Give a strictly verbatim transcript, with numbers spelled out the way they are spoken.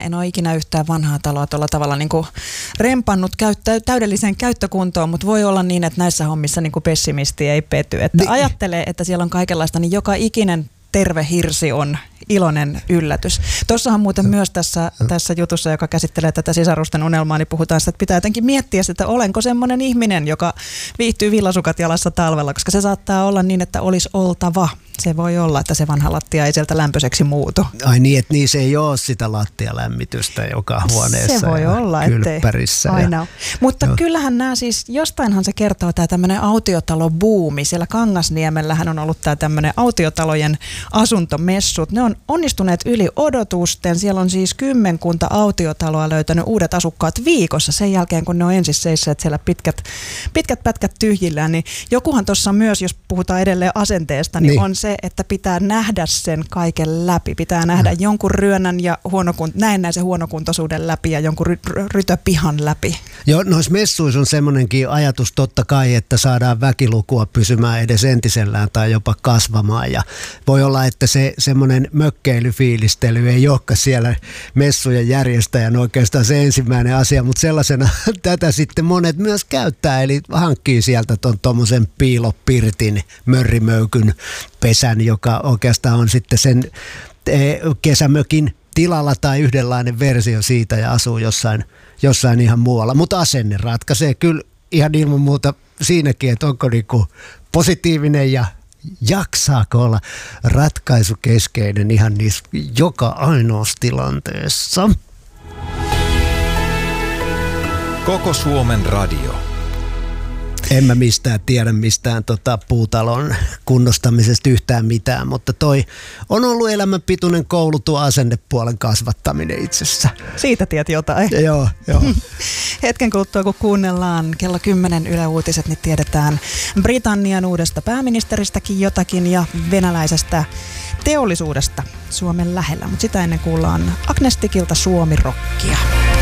En ole ikinä yhtään vanhaa taloa tuolla tavalla niin kuin rempannut käyttä, täydelliseen käyttökuntoon, mutta voi olla niin, että näissä hommissa niin kuin pessimisti ei pety. Että niin. Ajattelee, että siellä on kaikenlaista, niin joka ikinen terve hirsi on iloinen yllätys. Tuossahan muuten myös tässä, tässä jutussa, joka käsittelee tätä sisarusten unelmaa, niin puhutaan sitä, että pitää jotenkin miettiä, että olenko semmoinen ihminen, joka viihtyy villasukat jalassa talvella, koska se saattaa olla niin, että olisi oltava. Se voi olla, että se vanha lattia ei sieltä lämpöiseksi muutu. Ai niin, että niissä ei ole sitä lattialämmitystä joka huoneessa. Se voi olla, ettei aina ja, mutta joo. Kyllähän nämä siis, jostainhan se kertoo tämä tämmöinen autiotalobuumi. Siellä Kangasniemellähän on ollut tämä tämmöinen autiotalojen asuntomessut. Ne on onnistuneet yli odotusten. Siellä on siis kymmenkunta autiotaloa löytänyt uudet asukkaat viikossa sen jälkeen, kun ne on ensin seisseet siellä pitkät, pitkät pätkät tyhjillään. Niin jokuhan tuossa myös, jos puhutaan edelleen asenteesta, niin, niin. on se, että pitää nähdä sen kaiken läpi. Pitää nähdä hmm. jonkun ryönän ja huonokunt- näennäisen huonokuntoisuuden läpi ja jonkun ry- rytöpihan läpi. Joo, noissa messuissa on semmoinenkin ajatus totta kai, että saadaan väkilukua pysymään edes entisellään tai jopa kasvamaan. Ja voi olla, että se semmoinen mökkeilyfiilistely ei olekaan siellä messujen järjestäjän oikeastaan se ensimmäinen asia, mutta sellaisena tätä sitten monet myös käyttää, eli hankkii sieltä ton tommosen piilopirtin, mörrimöykyn pesän, joka oikeastaan on sitten sen kesämökin tilalla tai yhdenlainen versio siitä ja asuu jossain, jossain ihan muualla. Mutta asenne ratkaisee kyllä ihan ilman muuta siinäkin, että onko niinku positiivinen ja jaksaako olla ratkaisukeskeinen ihan niissä joka ainoassa tilanteessa. Koko Suomen radio. En mä mistään tiedä mistään tota puutalon kunnostamisesta yhtään mitään, mutta toi on ollut elämänpituinen koulu tuo asennepuolen kasvattaminen itsessä. Siitä tiedät jotain. Joo, joo. Hetken kuluttua, kun kuunnellaan kello kymmenen Yle Uutiset, niin tiedetään Britannian uudesta pääministeristäkin jotakin ja venäläisestä teollisuudesta Suomen lähellä. Mutta sitä ennen kuullaan Agnestikilta Suomi-rockia.